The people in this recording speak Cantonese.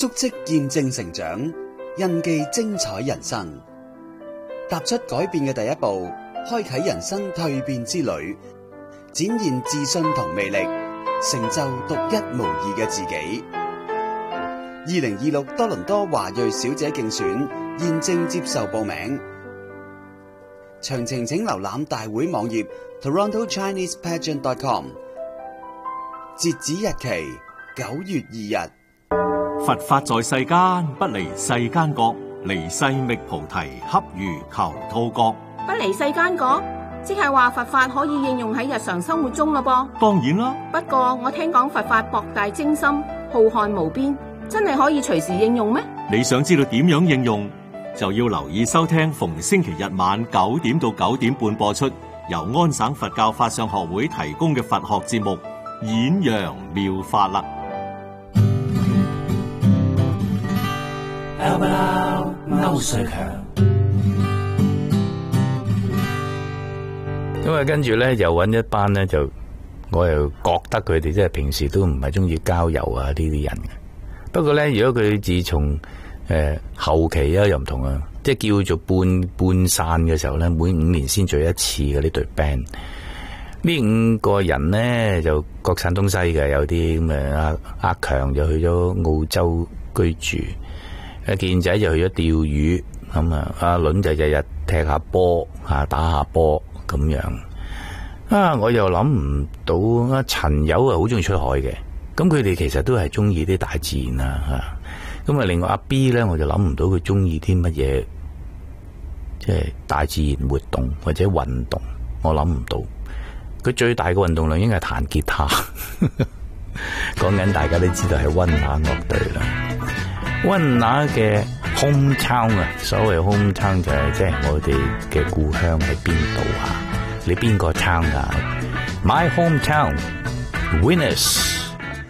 足跡見證成長，印記精彩人生。踏出改變嘅第一步，開啟人生蛻變之旅，展現自信同魅力，成就獨一無二嘅自己。2026多倫多華裔小姐競選現正接受報名，詳情請瀏覽大會網頁 TorontoChinesePageant.com。截止日期9月2日。 佛法在世間，不離世間覺，離世覓菩提，恰如求兔角。 不離世間覺，即係話佛法可以應用喺日常生活中咯噃。 當然啦， 不過我聽講佛法博大精深，浩瀚無邊，真係可以隨時應用咩？ 你想知道點樣應用，就要留意收聽逢星期日晚9點到9點半播出，由安省佛教法相學會提供嘅佛學節目《演揚妙法》啦。 歐瑞強，咁啊，跟住咧又揾一班咧，就我又覺得佢哋即係平時都唔係中意交友啊呢啲人嘅。不過咧，如果佢自從後期啊又唔同啊，即係叫做半散嘅時候咧，每5年先聚一次嘅呢隊 band。呢5個人咧就各散東西嘅，有啲咁阿強就去咗澳洲居住。阿健仔就去咗釣魚，咁啊阿倫就日日踢下波打下波咁樣。我又諗唔到阿陳友好中意出海嘅，咁佢哋其實都係中意啲大自然啊。咁啊另外阿 B 咧，我就諗唔到佢中意啲乜嘢，即係大自然活動或者運動，我諗唔到。佢最大嘅運動量應該係彈吉他。講緊大家都知道係溫拿樂隊啦。溫拿嘅 hometown 啊，所謂 hometown 就係即係我哋嘅故鄉喺邊度啊？你邊個 town 啊？My hometown, Venus。